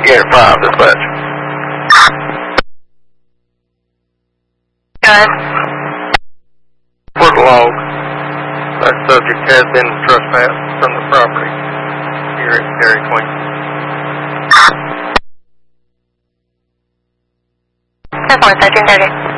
Unit 5, dispatch. Go ahead. Report log. That subject has been trespassed from the property here at Dairy Queen. 10-4, 1330.